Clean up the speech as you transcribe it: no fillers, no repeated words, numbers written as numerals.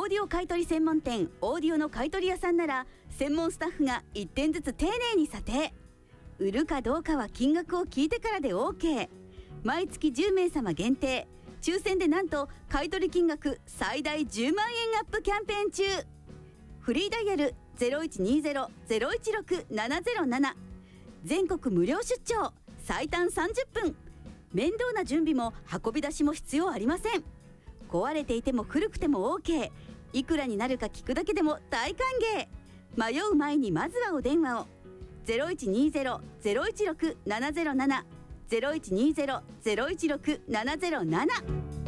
ーディオ買取専門店オーディオの買取屋さんなら、専門スタッフが1点ずつ丁寧に査定。売るかどうかは金額を聞いてからで OK。 毎月10名様限定、抽選でなんと買取金額最大10万円アップキャンペーン中。フリーダイヤル 0120-016-707。 全国無料出張、最短30分。面倒な準備も運び出しも必要ありません。壊れていても古くても OK。 いくらになるか聞くだけでも大歓迎。迷う前にまずはお電話を。 0120-016-707 0120-016-707